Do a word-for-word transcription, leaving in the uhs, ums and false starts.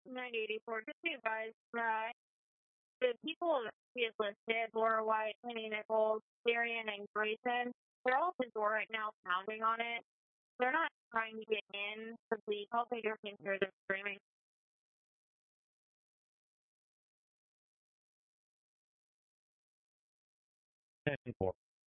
ninety eighty-four, just be advised that the people that we have listed, Laura White, Penny Nichols, Darian, and Grayson, they're all at the door right now pounding on it. They're not trying to get in, so please help take your can hear them screaming. ten four.